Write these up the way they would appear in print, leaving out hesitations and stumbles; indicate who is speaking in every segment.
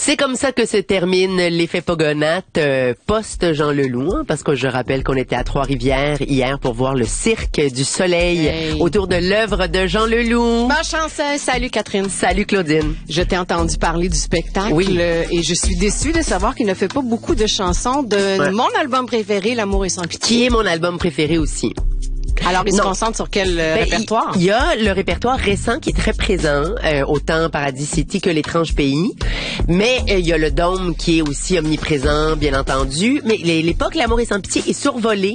Speaker 1: C'est comme ça que se termine l'effet Pogonate post-Jean Leloup, hein, parce que je rappelle qu'on était à Trois-Rivières hier pour voir le Cirque du Soleil autour de l'œuvre de Jean Leloup.
Speaker 2: Bonne chance, salut Catherine.
Speaker 1: Salut Claudine.
Speaker 2: Je t'ai entendu parler du spectacle et je suis déçue de savoir qu'il ne fait pas beaucoup de chansons de mon album préféré, L'amour est sans pitié.
Speaker 1: Qui est mon album préféré aussi.
Speaker 2: Alors, il se concentre sur quel répertoire?
Speaker 1: Il y a le répertoire récent qui est très présent, autant Paradis City que L'Étrange Pays. Mais il y a le Dôme qui est aussi omniprésent, bien entendu. Mais l'époque, L'amour est sans pitié est survolé.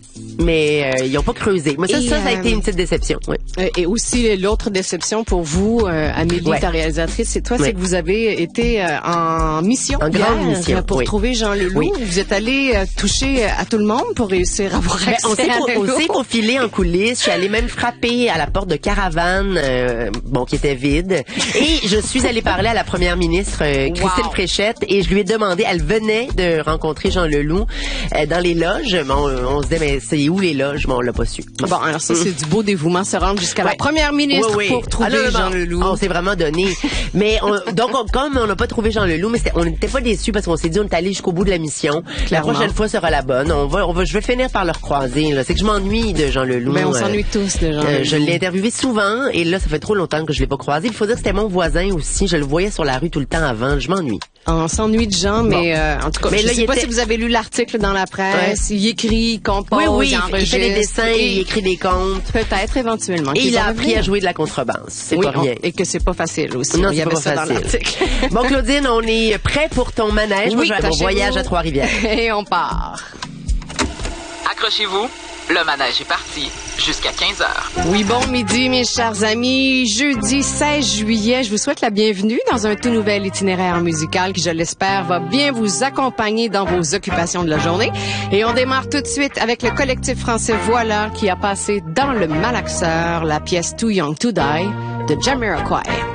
Speaker 1: Mais ils n'ont pas creusé. Moi, ça a été une petite déception. Oui.
Speaker 2: Et aussi, l'autre déception pour vous, Amélie, ta réalisatrice, c'est toi, c'est que vous avez été en mission.
Speaker 1: En grande mission.
Speaker 2: Pour trouver Jean Leloup. Oui. Vous êtes allé toucher à tout le monde pour réussir à avoir accès
Speaker 1: on s'est faufilé en coulisses. Je suis allée même frapper à la porte de Caravane, qui était vide. Et je suis allée parler à la première ministre, Christine Fréchette, et je lui ai demandé, elle venait de rencontrer Jean Leloup dans les loges. On se disait, mais c'est où les loges? Bon, on l'a pas su.
Speaker 2: Bon, alors ça, c'est du beau dévouement, se rendre jusqu'à la première ministre pour trouver Jean Leloup.
Speaker 1: On s'est vraiment donné. Mais comme on n'a pas trouvé Jean Leloup, mais on n'était pas déçus parce qu'on s'est dit, on est allé jusqu'au bout de la mission.
Speaker 2: Clairement.
Speaker 1: La prochaine fois sera la bonne. Je vais finir par le recroiser, là. C'est que je m'ennuie de Jean Leloup.
Speaker 2: Ben, on s'ennuie tous de Jean Leloup.
Speaker 1: Je l'ai interviewé souvent et là, ça fait trop longtemps que je l'ai pas croisé. Il faut dire que c'était mon voisin aussi. Je le voyais sur la rue tout le temps avant. Je m'ennuie.
Speaker 2: On s'ennuie de Jean, mais en tout cas,
Speaker 1: mais
Speaker 2: je sais pas si vous avez lu l'article dans la presse. Il écrit, il compose, il enregistre.
Speaker 1: Il fait des dessins, il écrit des contes.
Speaker 2: Peut-être, éventuellement.
Speaker 1: Et il a appris à jouer de la contrebasse. C'est pas rien.
Speaker 2: Et que c'est pas facile aussi.
Speaker 1: Non,
Speaker 2: il y avait ça
Speaker 1: facile.
Speaker 2: dans l'article.
Speaker 1: Bon, Claudine, on est prêt pour ton manège. Moi, je vais à mon voyage à Trois-Rivières.
Speaker 2: Et on part.
Speaker 3: Accrochez-vous. Le manège est parti jusqu'à 15h.
Speaker 2: Oui, bon midi, mes chers amis. Jeudi 16 juillet, je vous souhaite la bienvenue dans un tout nouvel itinéraire musical qui, je l'espère, va bien vous accompagner dans vos occupations de la journée. Et on démarre tout de suite avec le collectif français Voilà qui a passé dans le malaxeur la pièce Too Young to Die de Jamiroquai.